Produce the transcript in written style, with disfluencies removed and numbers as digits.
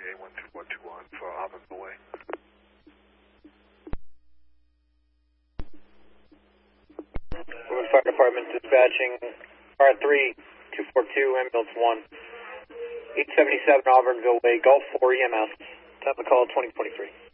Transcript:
12121 for Auburn Way. Women's Fire Department dispatching R3 242 ambulance 1 877 Auburnville Way, Gulf 4 EMS. Time to call 2023.